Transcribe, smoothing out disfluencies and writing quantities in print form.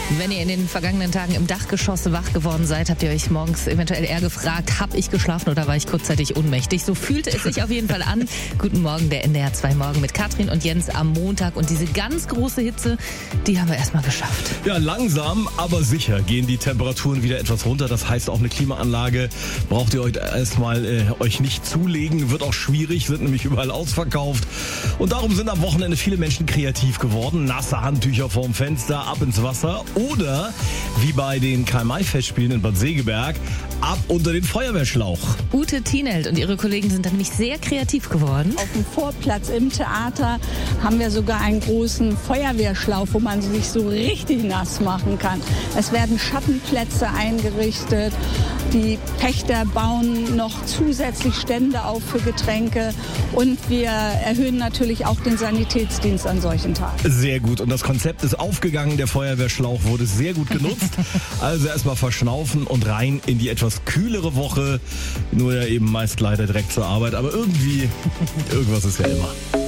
Wenn ihr in den vergangenen Tagen im Dachgeschoss wach geworden seid, habt ihr euch morgens eventuell eher gefragt, habe ich geschlafen oder war ich kurzzeitig ohnmächtig? So fühlte es sich auf jeden Fall an. Guten Morgen, der NDR 2 Morgen mit Katrin und Jens am Montag. Und diese ganz große Hitze, die haben wir erstmal geschafft. Ja, langsam, aber sicher gehen die Temperaturen wieder etwas runter. Das heißt, auch eine Klimaanlage braucht ihr euch erstmal euch nicht zulegen. Wird auch schwierig, sind nämlich überall ausverkauft. Und darum sind am Wochenende viele Menschen kreativ geworden. Nasse Handtücher vorm Fenster, ab ins Wasser. Oder, wie bei den Karl-May-Festspielen in Bad Segeberg, ab unter den Feuerwehrschlauch. Ute Tienelt und ihre Kollegen sind dann nämlich sehr kreativ geworden. Auf dem Vorplatz im Theater haben wir sogar einen großen Feuerwehrschlauch, wo man sich so richtig nass machen kann. Es werden Schattenplätze eingerichtet. Die Pächter bauen noch zusätzlich Stände auf für Getränke. Und wir erhöhen natürlich auch den Sanitätsdienst an solchen Tagen. Sehr gut. Und das Konzept ist aufgegangen. Der Feuerwehrschlauch wurde sehr gut genutzt. Also erstmal verschnaufen und rein in die etwas kühlere Woche. Nur ja eben meist leider direkt zur Arbeit. Aber irgendwas ist ja immer.